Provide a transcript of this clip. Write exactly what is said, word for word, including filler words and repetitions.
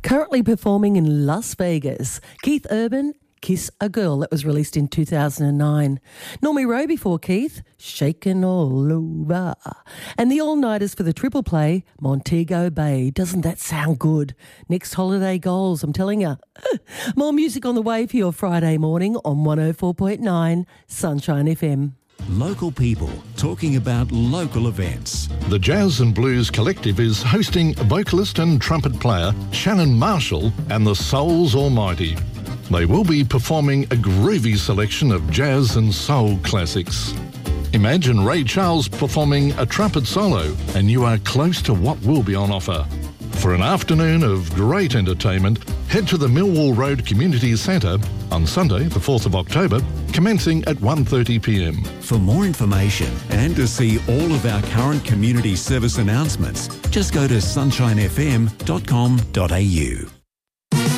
Currently performing in Las Vegas, Keith Urban, Kiss a Girl, that was released in two thousand nine. Normie Rowe before Keith, Shaken All Over. And the all-nighters for the triple play, Montego Bay. Doesn't that sound good? Next holiday goals, I'm telling you. More music on the way for your Friday morning on one oh four point nine Sunshine F M. Local people talking about local events. The Jazz and Blues Collective is hosting vocalist and trumpet player Shannon Marshall and the Souls Almighty. They will be performing a groovy selection of jazz and soul classics. Imagine Ray Charles performing a trumpet solo, and you are close to what will be on offer. For an afternoon of great entertainment, head to the Millwall Road Community Centre on Sunday, the fourth of October, commencing at one thirty p m. For more information and to see all of our current community service announcements, just go to sunshine f m dot com dot a u.